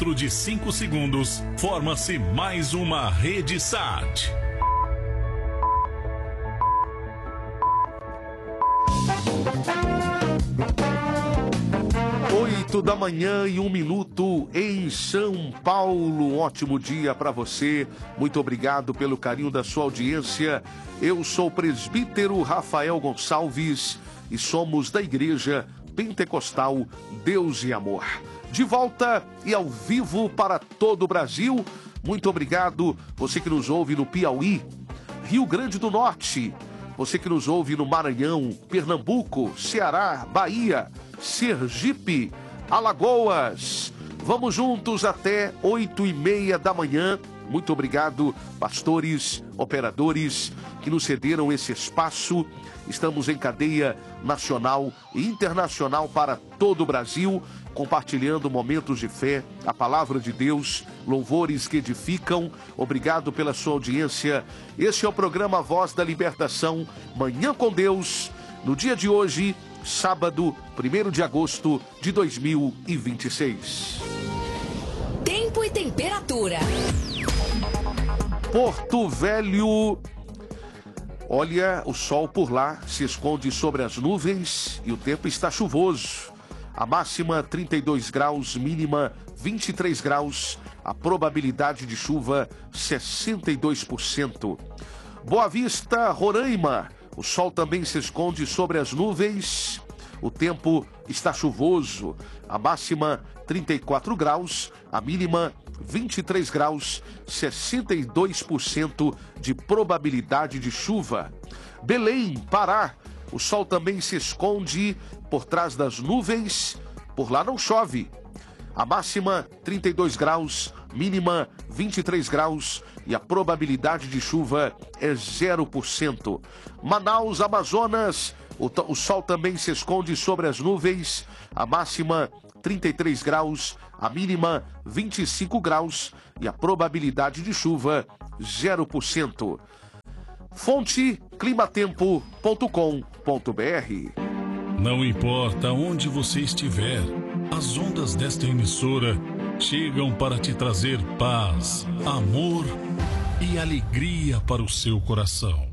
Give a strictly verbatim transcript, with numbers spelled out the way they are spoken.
Dentro de cinco segundos, forma-se mais uma Rede Sat. Oito da manhã e um minuto em São Paulo. Um ótimo dia para você. Muito obrigado pelo carinho da sua audiência. Eu sou o presbítero Rafael Gonçalves e somos da Igreja Pentecostal Deus e Amor. De volta e ao vivo para todo o Brasil. Muito obrigado você que nos ouve no Piauí, Rio Grande do Norte, você que nos ouve no Maranhão, Pernambuco, Ceará, Bahia, Sergipe, Alagoas. Vamos juntos até oito e meia da manhã. Muito obrigado, pastores, operadores que nos cederam esse espaço. Estamos em cadeia nacional e internacional para todo o Brasil, compartilhando momentos de fé, a palavra de Deus, louvores que edificam. Obrigado pela sua audiência. Este é o programa Voz da Libertação, Manhã com Deus, no dia de hoje, sábado, primeiro de agosto de dois mil e vinte e seis. Tempo e temperatura. Porto Velho. Olha, o sol por lá se esconde sobre as nuvens e o tempo está chuvoso. A máxima trinta e dois graus, mínima vinte e três graus. A probabilidade de chuva sessenta e dois por cento. Boa Vista, Roraima. O sol também se esconde sobre as nuvens. O tempo está chuvoso. A máxima trinta e quatro graus, a mínima vinte e três graus, sessenta e dois por cento de probabilidade de chuva. Belém, Pará. O sol também se esconde por trás das nuvens. Por lá não chove. A máxima trinta e dois graus, mínima vinte e três graus e a probabilidade de chuva é zero por cento. Manaus, Amazonas. O, o sol também se esconde sobre as nuvens. A máxima trinta e três graus, a mínima vinte e cinco graus e a probabilidade de chuva zero por cento. Fonte climatempo ponto com ponto br. Não importa onde você estiver, as ondas desta emissora chegam para te trazer paz, amor e alegria para o seu coração.